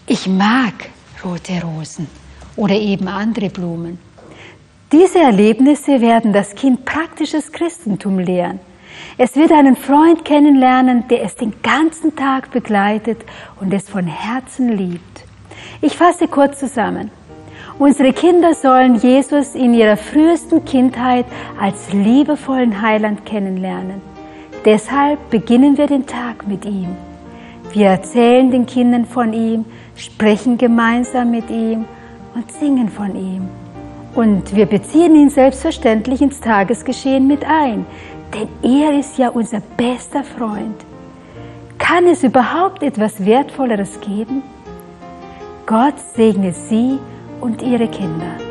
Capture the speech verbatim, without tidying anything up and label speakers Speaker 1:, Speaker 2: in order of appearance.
Speaker 1: Ich mag rote Rosen oder eben andere Blumen. Diese Erlebnisse werden das Kind praktisches Christentum lehren. Es wird einen Freund kennenlernen, der es den ganzen Tag begleitet und es von Herzen liebt. Ich fasse kurz zusammen. Unsere Kinder sollen Jesus in ihrer frühesten Kindheit als liebevollen Heiland kennenlernen. Deshalb beginnen wir den Tag mit ihm. Wir erzählen den Kindern von ihm, sprechen gemeinsam mit ihm und singen von ihm. Und wir beziehen ihn selbstverständlich ins Tagesgeschehen mit ein, denn er ist ja unser bester Freund. Kann es überhaupt etwas Wertvolleres geben? Gott segne Sie und Ihre Kinder.